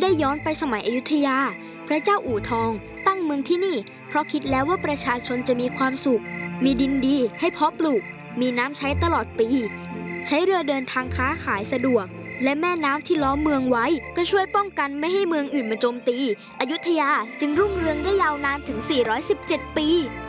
ได้ย้อนไปสมัยอยุธยาพระเจ้าอู่ทองตั้งเมืองที่นี่เพราะคิดแล้วว่าประชาชนจะมีความสุขมีดินดีให้เพาะปลูกมีน้ำใช้ตลอดปีใช้เรือเดินทางค้าขายสะดวกและแม่น้ำที่ล้อมเมืองไว้ก็ช่วยป้องกันไม่ให้เมืองอื่นมาโจมตีอยุธยาจึงรุ่งเรืองได้ยาวนานถึง417 ปี